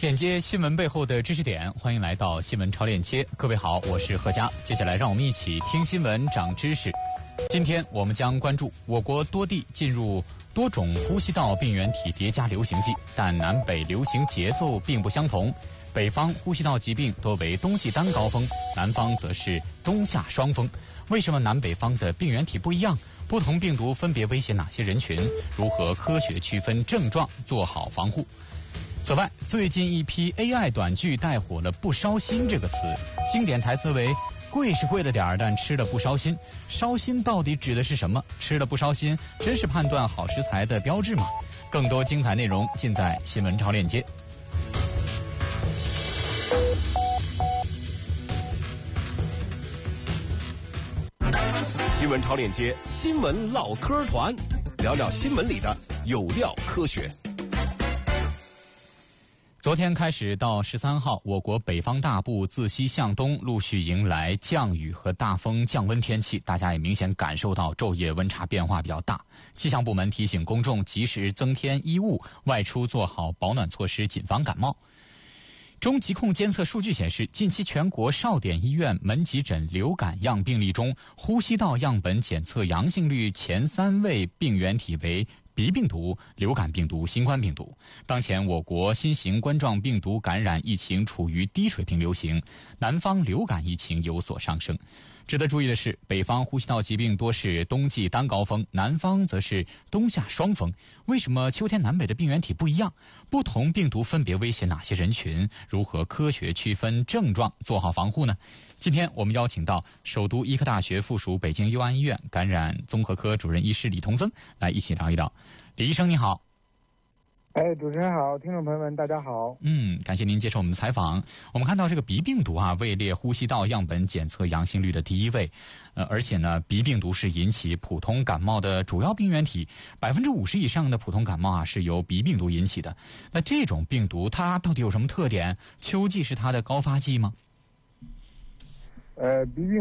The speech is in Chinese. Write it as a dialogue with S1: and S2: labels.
S1: 链接新闻背后的知识点，欢迎来到新闻超链接。各位好，我是贺佳。接下来让我们一起听新闻长知识。今天我们将关注我国多地进入多种呼吸道病原体叠加流行季，但南北流行节奏并不相同。北方呼吸道疾病多为冬季单高峰，南方则是冬夏双峰。为什么南北方的病原体不一样？不同病毒分别威胁哪些人群？如何科学区分症状，做好防护？此外，最近一批 AI 短剧带火了"不烧心"这个词，经典台词为"贵是贵了点儿，但吃了不烧心"。烧心到底指的是什么？吃了不烧心，真是判断好食材的标志吗？更多精彩内容尽在新闻超链接。
S2: 新闻超链接，新闻唠嗑团，聊聊新闻里的有料科学。
S1: 昨天开始到13号，我国北方大部自西向东陆续迎来降雨和大风降温天气，大家也明显感受到昼夜温差变化比较大。气象部门提醒公众及时增添衣物，外出做好保暖措施，谨防感冒。中疾控监测数据显示，近期全国少点医院门急诊流感样病例中，呼吸道样本检测阳性率前3位病原体为鼻病毒、流感病毒、新冠病毒。当前我国新型冠状病毒感染疫情处于低水平流行，南方流感疫情有所上升。值得注意的是，北方呼吸道疾病多是冬季单高峰，南方则是冬夏双峰。为什么秋天南北的病原体不一样？不同病毒分别威胁哪些人群？如何科学区分症状，做好防护呢？今天我们邀请到首都医科大学附属北京佑安医院感染综合科主任医师李同增来一起聊一聊。李医生你好。
S3: 主持人好，听众朋友们大家好。
S1: 感谢您接受我们的采访。我们看到这个鼻病毒位列呼吸道样本检测阳性率的第1位，而且呢，鼻病毒是引起普通感冒的主要病原体，50%以上的普通感冒是由鼻病毒引起的。那这种病毒它到底有什么特点？秋季是它的高发季吗？
S3: 鼻病